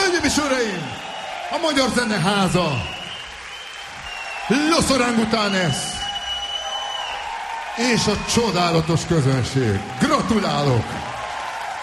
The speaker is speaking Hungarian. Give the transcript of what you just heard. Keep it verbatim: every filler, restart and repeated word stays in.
Hölgyeim és uraim, a Magyar Zeneháza, Los Orangutanes és a csodálatos közönség. Gratulálok!